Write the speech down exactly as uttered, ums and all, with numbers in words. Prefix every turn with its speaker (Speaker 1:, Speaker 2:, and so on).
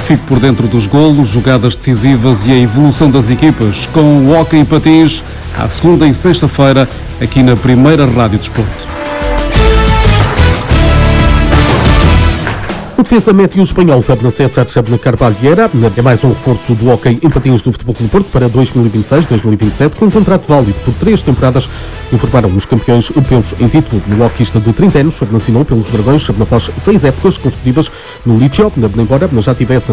Speaker 1: Fique por dentro dos golos, jogadas decisivas e a evolução das equipas com o Hóquei em Patins, à segunda e sexta-feira, aqui na Primeira Rádio Desporto.
Speaker 2: O defesa médio espanhol Abner César Carvalheira é mais um reforço do Hóquei em Patins do Futebol Clube Porto para dois mil e vinte e seis dois mil e vinte e sete, com um contrato válido por três temporadas, informaram os campeões europeus em título. O hóqueista de trinta anos assinou pelos Dragões após seis épocas consecutivas no Liceo, embora já tivesse